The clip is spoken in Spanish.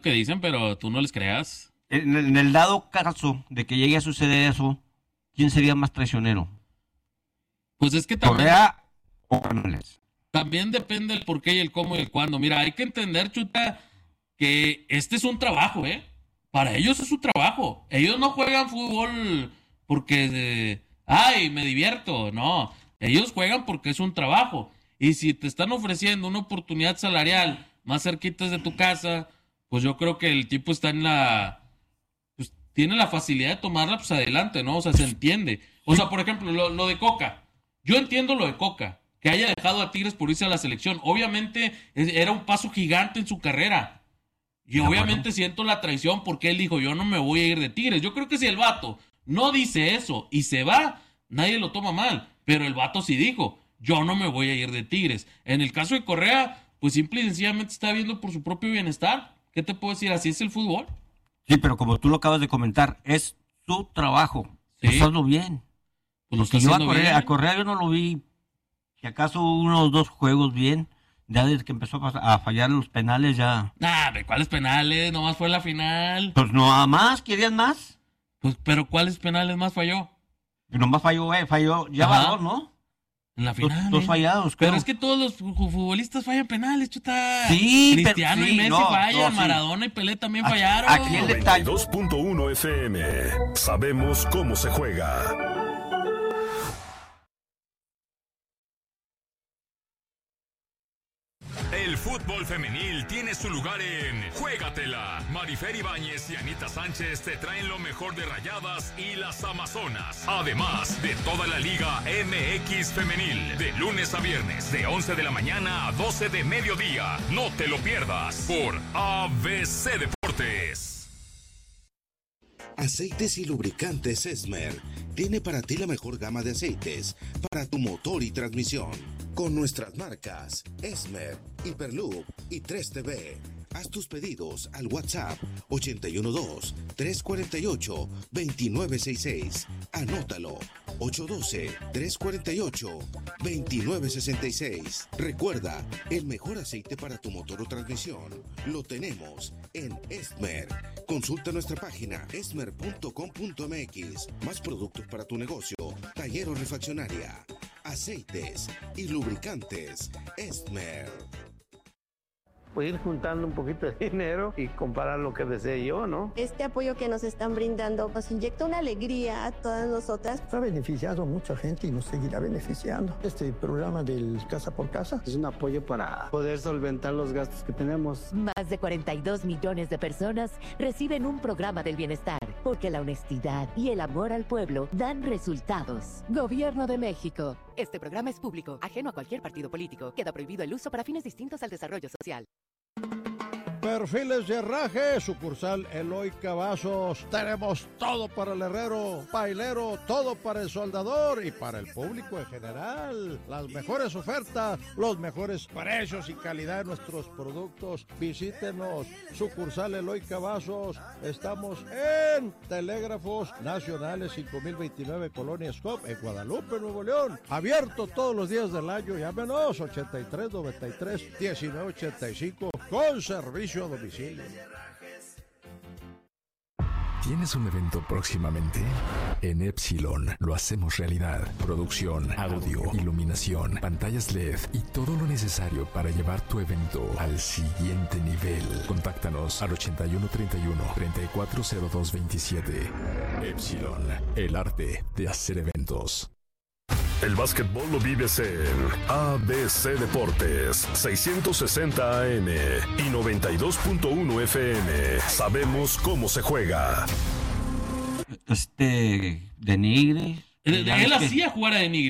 que dicen, pero tú no les creas. En el dado caso de que llegue a suceder eso, ¿quién sería más traicionero? Pues es que también, ¿Correa o Canales? también depende el por qué y el cómo y el cuándo. Mira, hay que entender, Chuta, que este es un trabajo, ¿eh? Para ellos es su trabajo. Ellos no juegan fútbol porque, ay, me divierto. No, ellos juegan porque es un trabajo. Y si te están ofreciendo una oportunidad salarial más cerquitas de tu casa, pues yo creo que el tipo está pues tiene la facilidad de tomarla, pues adelante, ¿no? O sea, se entiende. O sea, por ejemplo, lo de Coca. Yo entiendo lo de Coca, que haya dejado a Tigres por irse a la selección. Obviamente era un paso gigante en su carrera. Y obviamente siento la traición porque él dijo, yo no me voy a ir de Tigres. Yo creo que si el vato no dice eso y se va, nadie lo toma mal. Pero el vato sí dijo, yo no me voy a ir de Tigres. En el caso de Correa, pues simple y sencillamente está viendo por su propio bienestar. ¿Qué te puedo decir? Así es el fútbol. Sí, pero como tú lo acabas de comentar, es su trabajo. Sí. Hazlo bien. Pues lo está Yo haciendo bien. a Correa yo no lo vi, si acaso unos 2 juegos bien, ya desde que empezó a fallar los penales ya. Nah, ¿cuáles penales? Nomás fue la final. Pues no más, ¿querían más? Pues, pero ¿cuáles penales más falló? Y nomás falló, ya Ajá. va 2, ¿no? En la final. Dos fallados, creo. Pero es que todos los futbolistas fallan penales, Chuta. Sí, Cristiano pero y Messi no, fallan, sí. Maradona y Pelé también Aquí- fallaron. aquí el detalle. 92.1 FM. Sabemos cómo se juega. El fútbol femenil tiene su lugar en Juégatela. Marifer Ibáñez y Anita Sánchez te traen lo mejor de Rayadas y las Amazonas. Además de toda la Liga MX femenil. De lunes a viernes, de 11 de la mañana a 12 de mediodía. No te lo pierdas por ABC Deportes. Aceites y lubricantes Esmer tiene para ti la mejor gama de aceites para tu motor y transmisión. Con nuestras marcas Esmer, Hyperloop y 3TV. Haz tus pedidos al WhatsApp 812-348-2966. Anótalo, 812-348-2966. Recuerda, el mejor aceite para tu motor o transmisión lo tenemos en Esmer. Consulta nuestra página esmer.com.mx. Más productos para tu negocio, taller o refaccionaria. Aceites y lubricantes Esmer. Pues ir juntando un poquito de dinero y comprar lo que desee yo, ¿no? Este apoyo que nos están brindando nos inyecta una alegría a todas nosotras. Ha beneficiado a mucha gente y nos seguirá beneficiando. Este programa del Casa por Casa Es un apoyo para poder solventar los gastos que tenemos. Más de 42 millones de personas reciben un programa del bienestar, porque la honestidad y el amor al pueblo dan resultados. Gobierno de México. Este programa es público, ajeno a cualquier partido político. Queda prohibido el uso para fines distintos al desarrollo social. Perfiles de herraje, sucursal Eloy Cavazos. Tenemos todo para el herrero, pailero, todo para el soldador y para el público en general. Las mejores ofertas, los mejores precios y calidad de nuestros productos. Visítenos, sucursal Eloy Cavazos. Estamos en Telégrafos Nacionales 5029 Colonia Scop en Guadalupe, Nuevo León. Abierto todos los días del año. Llámenos 8393-1985 con servicio a domicilio. ¿Tienes un evento próximamente? En Epsilon lo hacemos realidad. Producción, audio, iluminación, pantallas LED y todo lo necesario para llevar tu evento al siguiente nivel. Contáctanos al 8131-340227. Epsilon, el arte de hacer eventos. El básquetbol lo vives en ABC Deportes, 660 AM y 92.1 FM. Sabemos cómo se juega. Denigre. Él hacía jugar a Denigre.